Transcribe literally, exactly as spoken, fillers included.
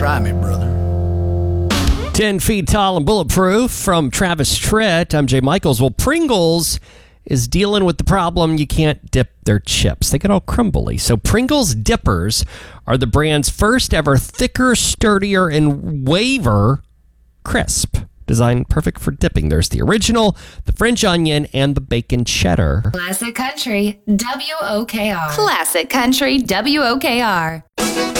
Try me, brother. ten feet tall and bulletproof from Travis Tritt. I'm Jay Michaels. Well, Pringles is dealing with the problem you can't dip their chips. They get all crumbly. So Pringles Dippers are the brand's first ever thicker, sturdier, and waver crisp. Designed perfect for dipping. There's the original, the French onion, and the bacon cheddar. Classic Country, W O K R. Classic Country, W O K R.